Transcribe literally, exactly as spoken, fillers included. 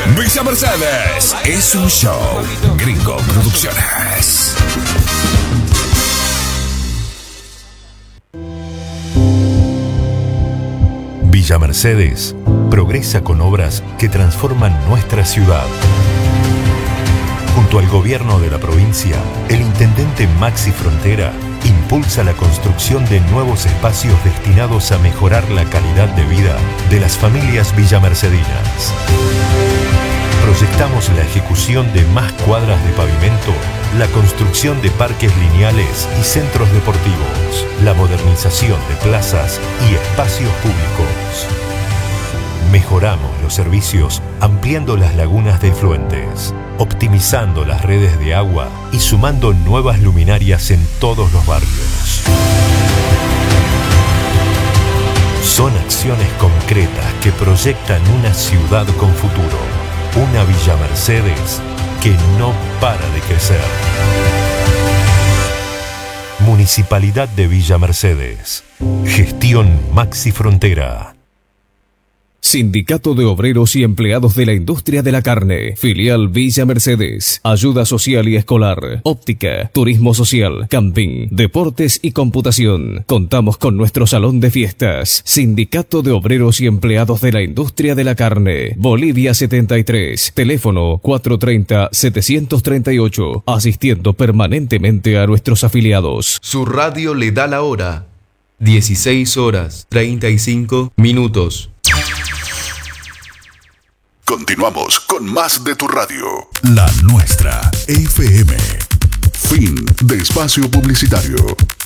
Villa Mercedes es un show. Gringo Producciones. Villa Mercedes progresa con obras que transforman nuestra ciudad. Junto al gobierno de la provincia, el intendente Maxi Frontera impulsa la construcción de nuevos espacios destinados a mejorar la calidad de vida de las familias villamercedinas. Proyectamos la ejecución de más cuadras de pavimento, la construcción de parques lineales y centros deportivos, la modernización de plazas y espacios públicos. Mejoramos los servicios ampliando las lagunas de efluentes, optimizando las redes de agua y sumando nuevas luminarias en todos los barrios. Son acciones concretas que proyectan una ciudad con futuro, una Villa Mercedes que no para de crecer. Municipalidad de Villa Mercedes. Gestión Maxi Frontera. Sindicato de Obreros y Empleados de la Industria de la Carne, filial Villa Mercedes, ayuda social y escolar, óptica, turismo social, camping, deportes y computación. Contamos con nuestro salón de fiestas. Sindicato de Obreros y Empleados de la Industria de la Carne, Bolivia setenta y tres, teléfono cuatro tres cero, siete tres ocho, asistiendo permanentemente a nuestros afiliados. Su radio le da la hora, dieciséis horas, treinta y cinco minutos. Continuamos con más de tu radio. La nuestra, F M. Fin de espacio publicitario.